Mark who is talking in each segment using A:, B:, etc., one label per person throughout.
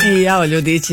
A: I jao ljudići,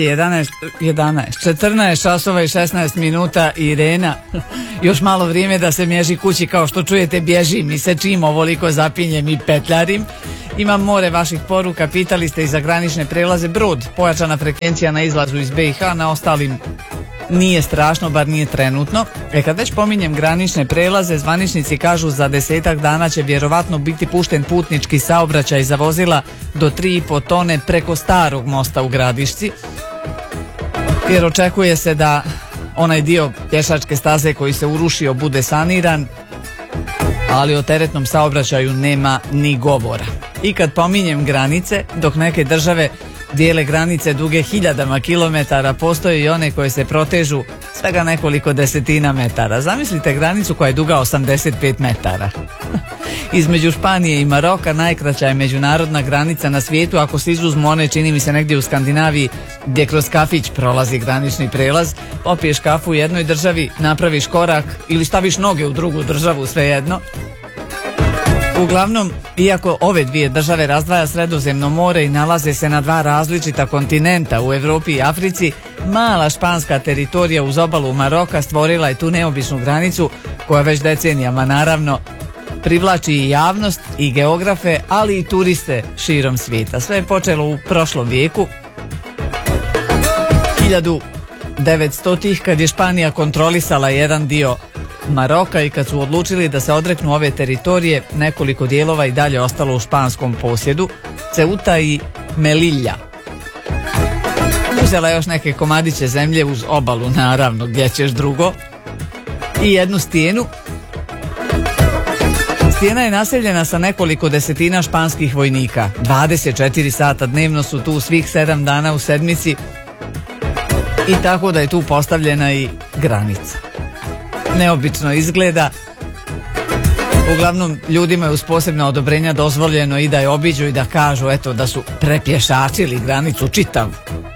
A: 14 časova i 16 minuta i Irena, još malo vrijeme da se mježi kući, kao što čujete bježim i se čim ovoliko zapinjem i petljarim. Imam more vaših poruka, pitali ste i za granične prelaze, Brod, pojačana frekvencija na izlazu iz BiH, na ostalim nije strašno, bar nije trenutno. Kad već pominjem granične prelaze, zvaničnici kažu za 10 dana će vjerovatno biti pušten putnički saobraćaj za vozila do 3,5 tone preko starog mosta u Gradišci, jer očekuje se da onaj dio pješačke staze koji se urušio bude saniran, ali o teretnom saobraćaju nema ni govora. I kad pominjem granice, dok neke države dijele granice duge hiljadama kilometara, postoje i one koje se protežu svega nekoliko desetina metara. Zamislite granicu koja je duga 85 metara. Između Španije i Maroka najkraća je međunarodna granica na svijetu, ako se izuzmu one, čini mi se, negdje u Skandinaviji gdje kroz kafić prolazi granični prelaz. Popiješ kafu u jednoj državi, napraviš korak ili staviš noge u drugu državu, svejedno. Uglavnom, iako ove dvije države razdvaja Sredozemno more i nalaze se na dva različita kontinenta u Europi i Africi, mala španska teritorija uz obalu Maroka stvorila je tu neobičnu granicu koja već decenijama naravno privlači i javnost i geografe, ali i turiste širom svijeta. Sve je počelo u prošlom vijeku, 1900-ih, kad je Španija kontrolisala jedan dio Maroka i kad su odlučili da se odreknu ove teritorije, nekoliko dijelova i dalje ostalo u španskom posjedu, Ceuta i Melilla. Uzela još neke komadiće zemlje uz obalu, naravno, gdje ćeš drugo, i jednu stijenu. Stijena je naseljena sa nekoliko desetina španskih vojnika. 24 sata dnevno su tu, svih 7 dana u sedmici, i tako da je tu postavljena i granica. Neobično izgleda. Uglavnom, ljudima je uz posebna odobrenja dozvoljeno i da je obiđu i da kažu, eto, da su prepješačili granicu čitavu.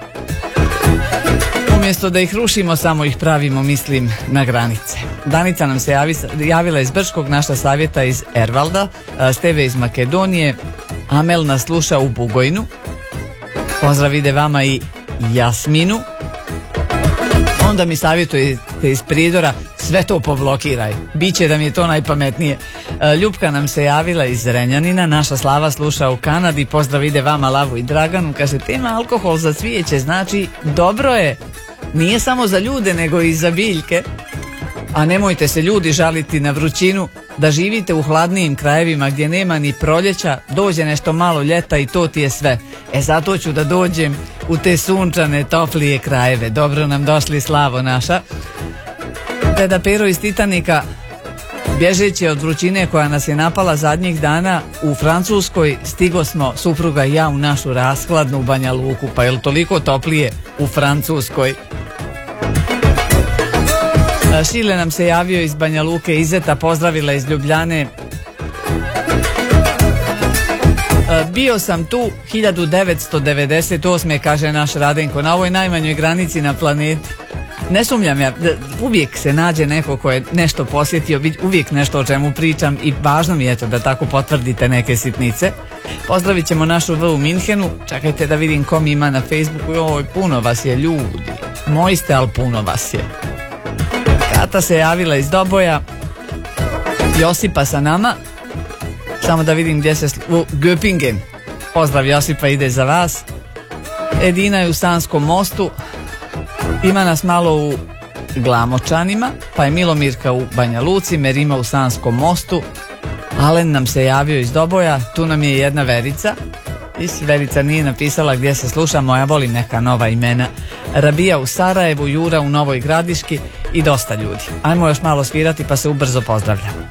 A: Umjesto da ih rušimo, samo ih pravimo, mislim, na granice. Danica nam se javila iz Brčkog, naša savjeta iz Ervalda, Steve iz Makedonije, Amel nas sluša u Bugojnu. Pozdrav ide vama i Jasminu. Onda mi savjetujete iz Pridora, sve to poblokiraj, biće da mi je to najpametnije. Ljupka nam se javila iz Renjanina, naša Slava sluša u Kanadi, pozdrav ide vama Lavu i Draganu, kaže, tema alkohol za cvijeće, znači dobro je, nije samo za ljude nego i za biljke. A nemojte se ljudi žaliti na vrućinu, da živite u hladnijim krajevima gdje nema ni proljeća, dođe nešto malo ljeta i to ti je sve. Zato ću da dođem u te sunčane, toplije krajeve. Dobro nam došli, Slavo naša. Deda Pero iz Titanika, bježeći od vrućine koja nas je napala zadnjih dana u Francuskoj, stigo smo, supruga i ja, u našu rashladnu Banja Luku. Pa je li toliko toplije u Francuskoj? Šile nam se javio iz Banja Luke, Izeta pozdravila iz Ljubljane. Bio sam tu 1998. kaže naš Radenko, na ovoj najmanjoj granici na planeti. Ne sumnjam ja, uvijek se nađe neko ko je nešto posjetio, uvijek nešto o čemu pričam i važno mi je to da tako potvrdite neke sitnice. Pozdravit ćemo našu V u Minhenu, čekajte da vidim kom ima na Facebooku. Joj, puno vas je ljudi, moji ste, ali puno vas je. Kata se javila iz Doboja, Josipa sa nama, samo da vidim gdje se u Göppingen, pozdrav Josipa ide za vas. Edina je u Sanskom mostu, ima nas malo u Glamočanima, pa je Milomirka u Banja Luci, Merima u Sanskom mostu, Alen nam se javio iz Doboja, tu nam je jedna Verica, Verica nije napisala gdje se slušamo, ja volim neka nova imena. Rabija u Sarajevu, Jura u Novoj Gradiški i dosta ljudi. Ajmo još malo svirati pa se ubrzo pozdravljamo.